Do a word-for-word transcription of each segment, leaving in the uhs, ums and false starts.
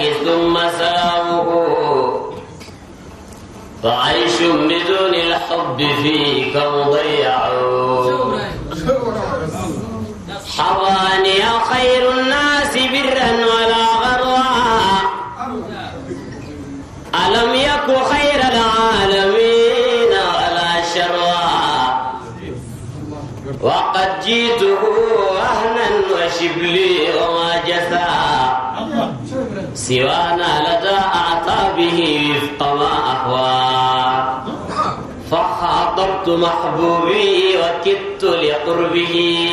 ثم سلامه فعيش بدون الحب فيك مضيع حواني خير الناس برا ولا غروا ألم يك خير العالمين ولا شروا وقد جيته وهنا وشبلي وما جثى سوانا لدى أعتابه وفق ما أهوى فخاطبت محبوبي وكدت لقربه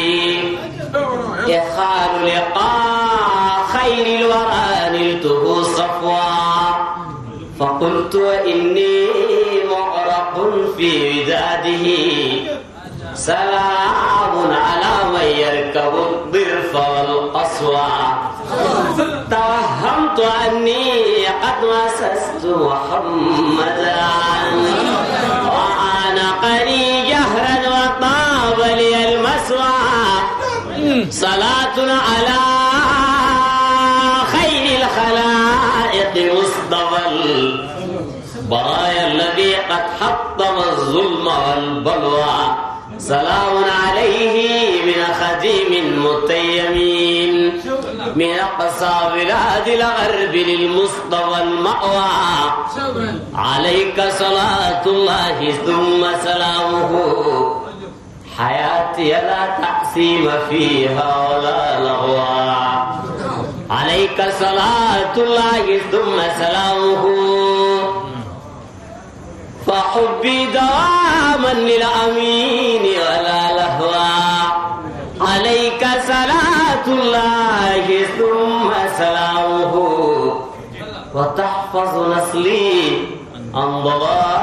يخال لقاء خير الورى نلته صفوا فقلت وإني مغرق في وداده سلام على من يركب الضرف والقصوى توهمت أني قد مسست محمدا وعانقني جهرا وطاب لي المسوى صلاة على خير الخلائق مصطفى البرايا الذي قد حطم الظلم والبلوى سلام عليه من خديم متيمين من أقصى بلاد الغرب للمصطفى المأوى عليك صلاة الله ثم سلامه حياتي لا تقسيم فيها ولا لغوا عليك صلاة الله ثم سلامه فحبي دواما للأمين ولا لهوا عليك صلاة الله ثم سلامه وتحفظ نسلي عن ضلال